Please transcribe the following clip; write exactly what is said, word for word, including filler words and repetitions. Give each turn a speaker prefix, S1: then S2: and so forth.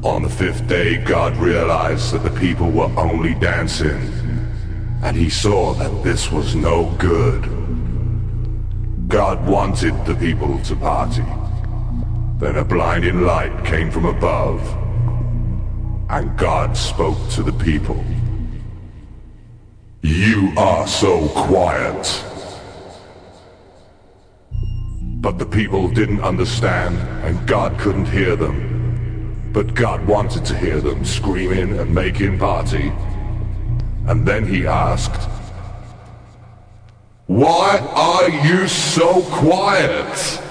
S1: On the fifth day, God realized that the people were only dancing, and he saw that this was no good. God wanted the people to party. Then a blinding light came from above, and God spoke to the people. You are so quiet. But the people didn't understand, and God couldn't hear them. But God wanted to hear them screaming and making party. And then he asked, "Why are you so quiet?"